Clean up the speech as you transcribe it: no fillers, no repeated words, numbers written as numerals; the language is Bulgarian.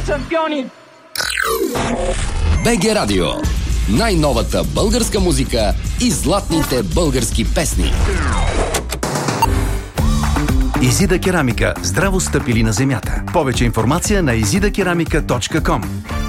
шампиони! БГ Радио. Най-новата българска музика и златните български песни. Изида керамика. Здраво стъпили на земята. Повече информация на izidakeramika.com.